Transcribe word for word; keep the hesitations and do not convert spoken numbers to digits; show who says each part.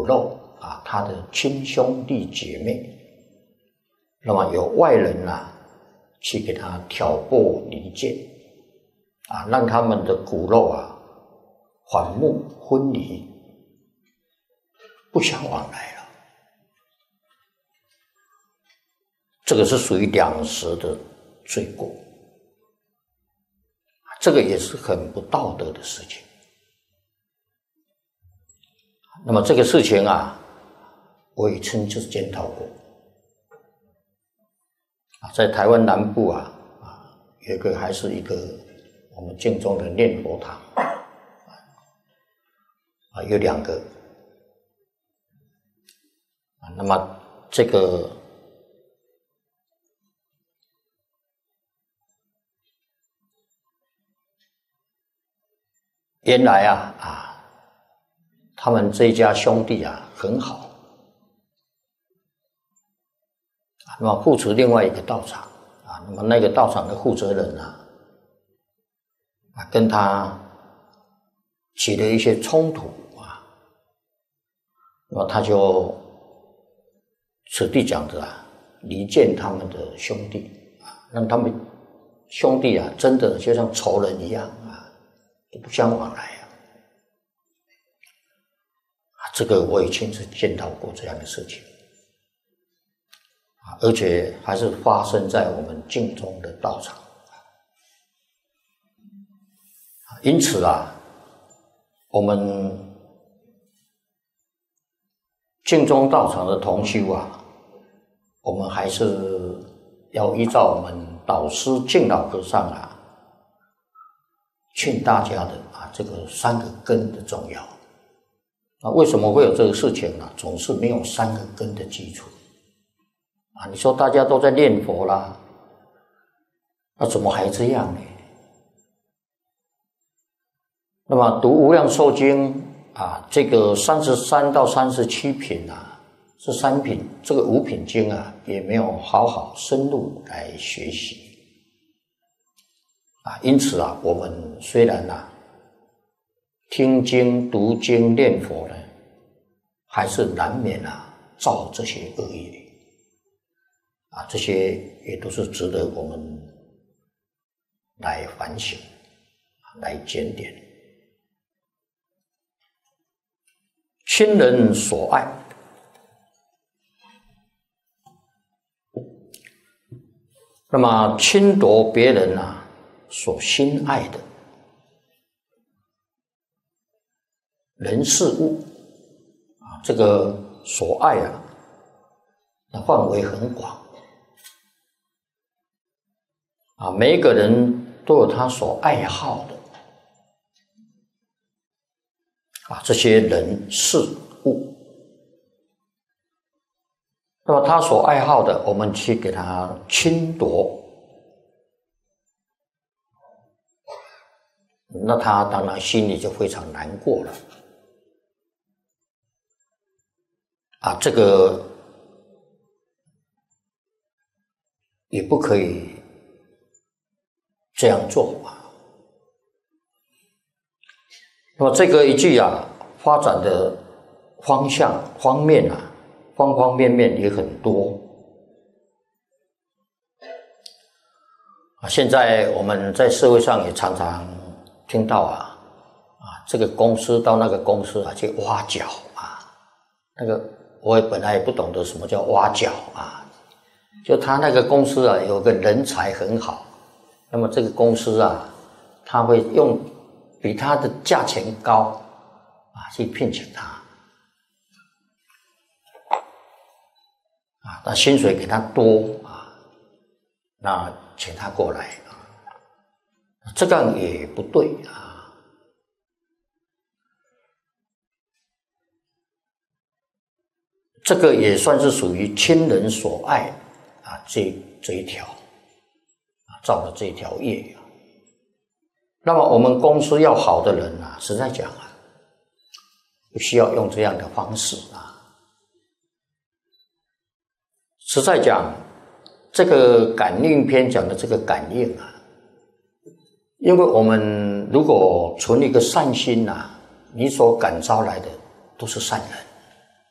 Speaker 1: 肉啊，他的亲兄弟姐妹，那么有外人啊去给他挑拨离间啊，让他们的骨肉啊反目分离，不相往来了。这个是属于两舌的罪过，这个也是很不道德的事情。那么这个事情啊，我也亲自检讨过。啊，在台湾南部啊，啊，有一个还是一个我们敬重的念佛堂，啊，有两个，啊，那么这个原来啊啊，他们这一家兄弟啊很好。那么扶持另外一个道场啊，那么那个道场的负责人啊，啊跟他起了一些冲突啊，那么他就此地讲的啊，离间他们的兄弟啊，让他们兄弟啊真的就像仇人一样啊，都不相往来啊。啊，这个我也亲自见到过这样的事情。而且还是发生在我们敬宗的道场，因此啊，我们敬宗道场的同修啊，我们还是要依照我们导师敬老和尚啊，劝大家的啊，这个三个根的重要。啊，为什么会有这个事情呢？总是没有三个根的基础。啊，你说大家都在念佛啦，那怎么还这样呢？那么读《无量寿经》啊，这个三十三到三十七品啊，这三品，这个五品经啊，也没有好好深入来学习啊。因此啊，我们虽然啊听经、读经、念佛呢，还是难免啊造这些恶业。啊，这些也都是值得我们来反省、来检点。亲人所爱，那么侵夺别人啊所心爱的人事物啊，这个所爱啊，那范围很广。啊，每一个人都有他所爱好的啊，这些人事物，那么他所爱好的，我们去给他侵夺，那他当然心里就非常难过了。啊，这个也不可以这样做啊。那么这个一句啊，发展的方向方面啊，方方面面也很多啊。现在我们在社会上也常常听到啊，啊，这个公司到那个公司啊去挖角啊，那个我也本来也不懂得什么叫挖角啊，就他那个公司啊有个人才很好。那么这个公司啊，他会用比他的价钱高啊去聘请他，啊，那薪水给他多啊，那请他过来啊，这样也不对啊。这个也算是属于亲人所爱啊，这这一条。造了这一条业啊，那么我们公司要好的人啊，实在讲啊，不需要用这样的方式啊。实在讲，这个感应篇讲的这个感应啊，因为我们如果存一个善心啊，你所感召来的都是善人。